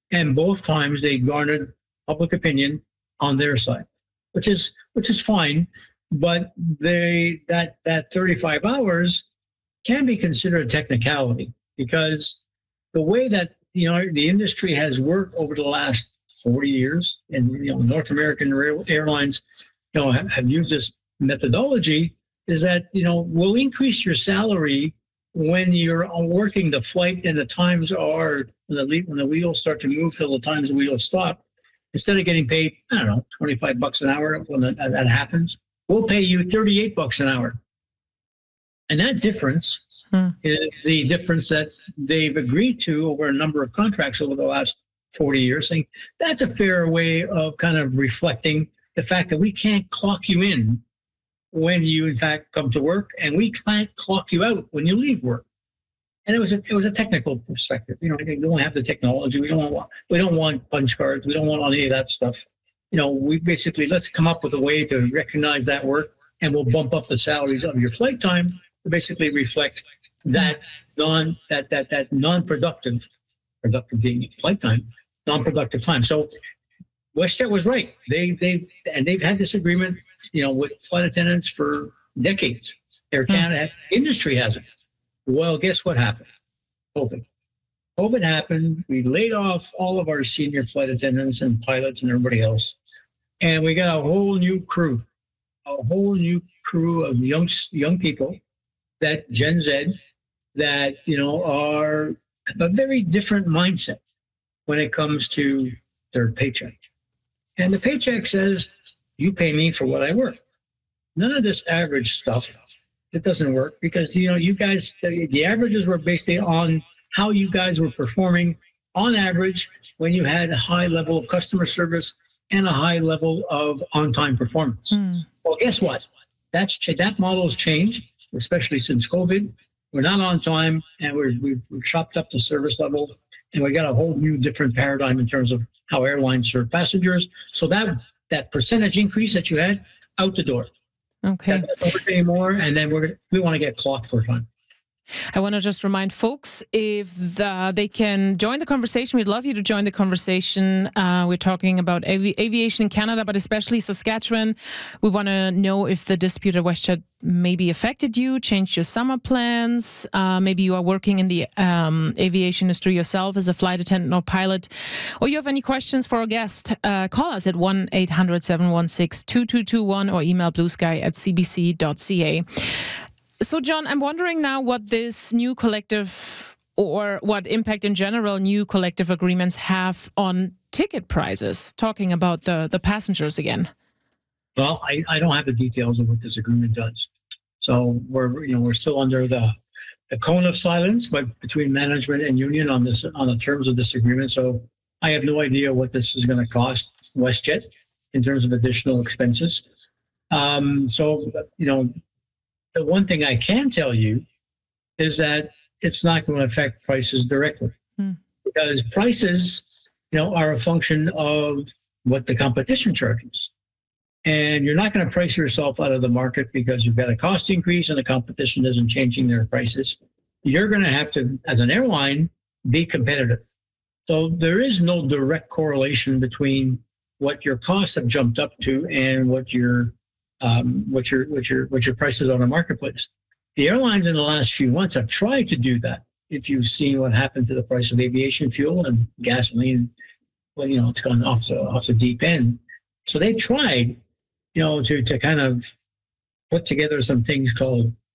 And both times they garnered public opinion on their side, which is fine. But that 35 hours can be considered a technicality because the way that the industry has worked over the last 40 years, and North American airlines have used this methodology, is that we'll increase your salary when you're working the flight and the times are when the wheels start to move till the times the wheels stop. Instead of getting paid, I don't know, $25 an hour when that happens, we'll pay you $38 an hour. And that difference is the difference that they've agreed to over a number of contracts over the last 40 years, saying that's a fair way of kind of reflecting the fact that we can't clock you in when you in fact come to work, and we can't clock you out when you leave work. And it was a technical perspective. We don't have the technology. We don't want punch cards. We don't want any of that stuff. We basically, let's come up with a way to recognize that work, and we'll bump up the salaries of your flight time to basically reflect that non-productive, productive being flight time, non-productive time. So WestJet was right. They've had this agreement, with flight attendants for decades. Air Canada industry hasn't. Well, guess what happened? COVID happened. We laid off all of our senior flight attendants and pilots and everybody else, and we got a whole new crew of young people, that Gen Z, that are a very different mindset when it comes to their paycheck. And the paycheck says, you pay me for what I work. None of this average stuff. It doesn't work because, you guys, the averages were based on how you guys were performing on average when you had a high level of customer service and a high level of on-time performance. Well, guess what? That model has changed, especially since COVID. We're not on time, and we've chopped up the service levels, and we got a whole new different paradigm in terms of how airlines serve passengers. So that percentage increase that you had, out the door. Okay. That's not work anymore, and then we want to get clocked for time. I want to just remind folks, if they can join the conversation, we'd love you to join the conversation. We're talking about aviation in Canada, but especially Saskatchewan. We want to know if the dispute at WestJet maybe affected you, changed your summer plans. Maybe you are working in the aviation industry yourself as a flight attendant or pilot, or you have any questions for our guest. Call us at 1-800-716-2221 or email bluesky@cbc.ca. So, John, I'm wondering now what this new collective, or what impact in general new collective agreements have on ticket prices, talking about the passengers again. Well, I don't have the details of what this agreement does. So we're still under the cone of silence, but between management and union on the terms of this agreement. So I have no idea what this is going to cost WestJet in terms of additional expenses. The one thing I can tell you is that it's not going to affect prices directly, because prices, are a function of what the competition charges. And you're not going to price yourself out of the market because you've got a cost increase and the competition isn't changing their prices. You're going to have to, as an airline, be competitive. So there is no direct correlation between what your costs have jumped up to and what your prices on the marketplace. The airlines in the last few months have tried to do that. If you've seen what happened to the price of aviation fuel and gasoline, it's gone off the deep end. So they tried, to kind of put together some things called